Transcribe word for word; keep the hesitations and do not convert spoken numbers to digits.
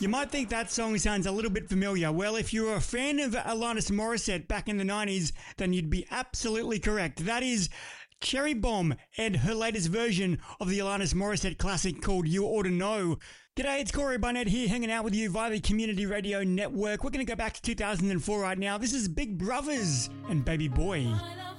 You might think that song sounds a little bit familiar. Well, if you were a fan of Alanis Morissette back in the nineties, then you'd be absolutely correct. That is Cherry Bomb and her latest version of the Alanis Morissette classic called You Oughta Know. G'day, it's Corey Barnett here, hanging out with you via the Community Radio Network. We're going to go back to two thousand four right now. This is Big Brothers and Baby Boy.